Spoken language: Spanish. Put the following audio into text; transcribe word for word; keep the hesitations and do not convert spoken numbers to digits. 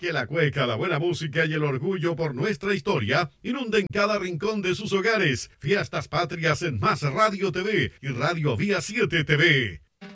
Que la cueca, la buena música y el orgullo por nuestra historia inunden cada rincón de sus hogares. Fiestas Patrias en Más Radio T V y Radio Vía siete T V.